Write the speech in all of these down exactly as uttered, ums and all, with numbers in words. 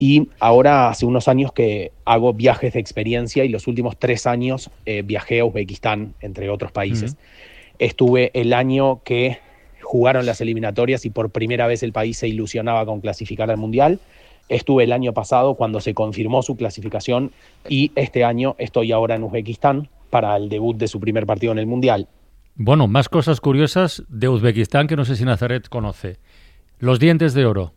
Y ahora hace unos años que hago viajes de experiencia y los últimos tres años eh, viajé a Uzbekistán, entre otros países. Uh-huh. Estuve el año que jugaron las eliminatorias y por primera vez el país se ilusionaba con clasificar al Mundial. Estuve el año pasado cuando se confirmó su clasificación y este año estoy ahora en Uzbekistán para el debut de su primer partido en el Mundial. Bueno, más cosas curiosas de Uzbekistán que no sé si Nazaret conoce. Los dientes de oro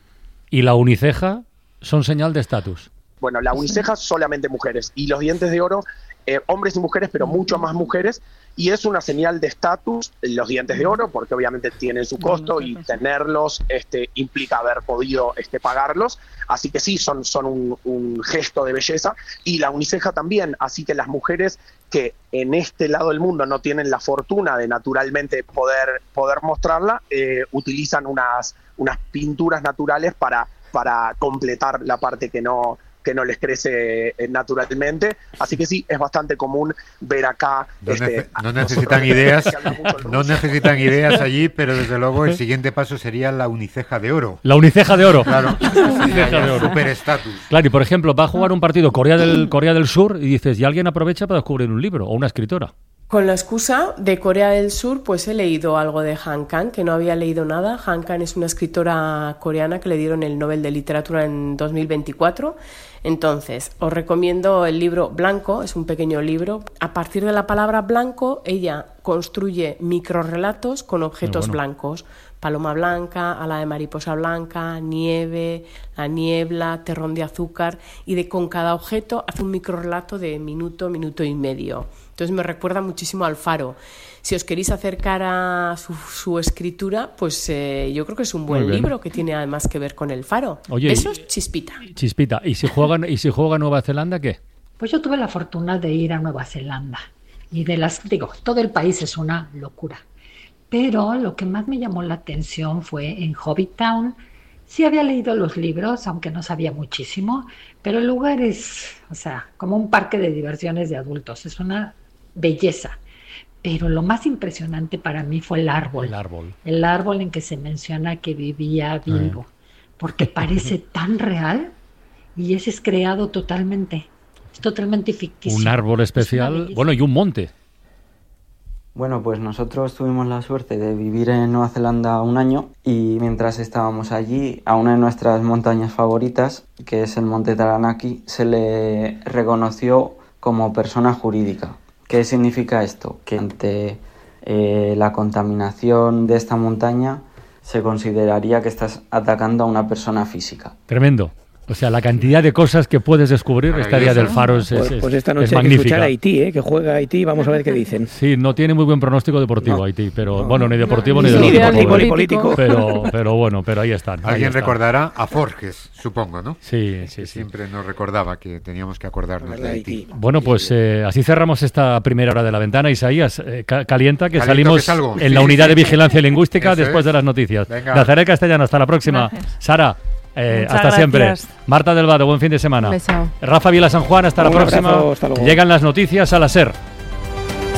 y la uniceja son señal de estatus. Bueno, la uniceja solamente mujeres y los dientes de oro, eh, hombres y mujeres, pero mucho más mujeres, y es una señal de estatus los dientes de oro, porque obviamente tienen su costo y tenerlos este, implica haber podido este, pagarlos, así que sí, son, son un, un gesto de belleza, y la uniceja también, así que las mujeres que en este lado del mundo no tienen la fortuna de naturalmente poder, poder mostrarla, eh, utilizan unas, unas pinturas naturales para para completar la parte que no, que no les crece eh, naturalmente. Así que sí, es bastante común ver acá... No, este, nece- no necesitan ideas, no necesitan ideas allí, pero desde luego el siguiente paso sería la uniceja de oro. La uniceja de oro. Claro, uniceja de oro. Super estatus. Claro, y por ejemplo, va a jugar un partido Corea del, Corea del Sur y dices, y alguien aprovecha para descubrir un libro o una escritora. Con la excusa de Corea del Sur, pues he leído algo de Han Kang, que no había leído nada. Han Kang es una escritora coreana que le dieron el Nobel de Literatura en dos mil veinticuatro. Entonces, os recomiendo el libro Blanco, es un pequeño libro. A partir de la palabra blanco, ella construye microrrelatos con objetos bueno. blancos. Paloma blanca, ala de mariposa blanca, nieve, la niebla, terrón de azúcar, y de con cada objeto hace un microrrelato de minuto, minuto y medio. Entonces me recuerda muchísimo al Faro. Si os queréis acercar a su, su escritura, pues eh, yo creo que es un buen libro que tiene además que ver con el Faro. Oye, eso es chispita. Chispita. ¿Y si juegan, y si juega Nueva Zelanda, qué? Pues yo tuve la fortuna de ir a Nueva Zelanda. Y de las, digo, todo el país es una locura. Pero lo que más me llamó la atención fue en Hobbit Town. Sí había leído los libros, aunque no sabía muchísimo, pero el lugar es, o sea, como un parque de diversiones de adultos. Es una belleza. Pero lo más impresionante para mí fue el árbol. El árbol. El árbol en que se menciona que vivía Bilbo. Eh. Porque parece tan real y ese es creado totalmente. Es totalmente ficticio. Un árbol especial. Bueno, y un monte. Bueno, pues nosotros tuvimos la suerte de vivir en Nueva Zelanda un año y mientras estábamos allí, a una de nuestras montañas favoritas, que es el Monte Taranaki, se le reconoció como persona jurídica. ¿Qué significa esto? Que ante eh, la contaminación de esta montaña se consideraría que estás atacando a una persona física. Tremendo. O sea, la cantidad de cosas que puedes descubrir esta día del Faro es, pues, es, pues esta noche es hay magnífica. que escuchar a Haití, ¿eh? Que juega Haití, vamos a ver qué dicen. Sí, no tiene muy buen pronóstico deportivo no. Haití, pero no. bueno, ni deportivo no, ni, ni de deportivo, ni político. Pero, pero bueno, pero ahí están. Alguien ahí están. recordará a Forges, supongo, ¿no? Sí, sí, que sí. Siempre nos recordaba que teníamos que acordarnos de Haití. Bueno, pues eh, así cerramos esta primera hora de la ventana. Isaías, eh, ca- calienta que Caliento salimos que salgo. en Sí, la unidad sí. de vigilancia lingüística Eso después es. de las noticias. Venga. Nazaret Castellano, hasta la próxima. Gracias. Sara, eh, hasta gracias. siempre. Marta del Vado, buen fin de semana. Beso. Rafa Vila San Juan, hasta Un la próxima. abrazo, hasta luego. Llegan las noticias a la SER.